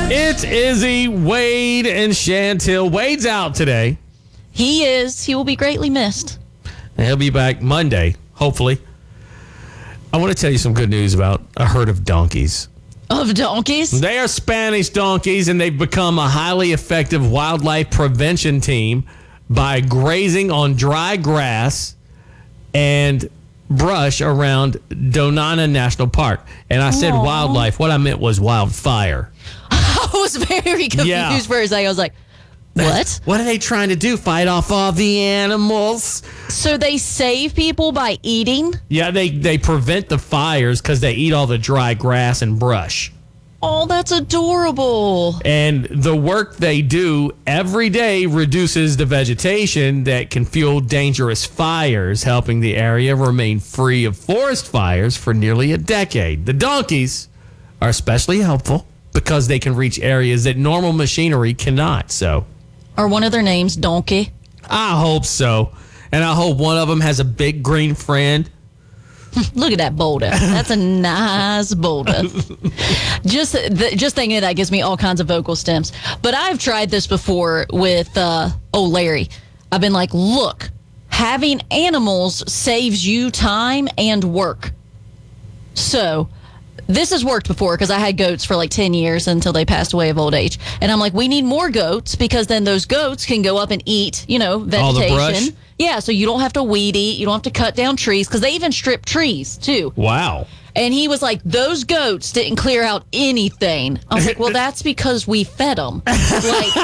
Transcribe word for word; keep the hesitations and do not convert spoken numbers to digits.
It's Izzy, Wade, and Chantil. Wade's out today. He is. He will be greatly missed. And he'll be back Monday, hopefully. I want to tell you some good news about a herd of donkeys. Of donkeys? They are Spanish donkeys, and they've become a highly effective wildlife prevention team by grazing on dry grass and brush around Donana National Park. And I said Aww. wildlife. What I meant was wildfire. I was very confused Yeah. for a second. I was like, what? What are they trying to do? Fight off all the animals? So they save people by eating? Yeah, they, they prevent the fires because they eat all the dry grass and brush. Oh, that's adorable. And the work they do every day reduces the vegetation that can fuel dangerous fires, helping the area remain free of forest fires for nearly a decade. The donkeys are especially helpful because they can reach areas that normal machinery cannot. So, Are one of their names Donkey? I hope so. And I hope one of them has a big green friend. Look at that boulder. That's a nice boulder. just the, just thinking of that gives me all kinds of vocal stems. But I've tried this before with uh, old Larry. I've been like, look, having animals saves you time and work. So this has worked before because I had goats for like ten years until they passed away of old age. And I'm like, we need more goats because then those goats can go up and eat, you know, vegetation. All the brush? Yeah, so you don't have to weed eat. You don't have to cut down trees because they even strip trees, too. Wow. And he was like, those goats didn't clear out anything. I was like, well, that's because we fed them. Like,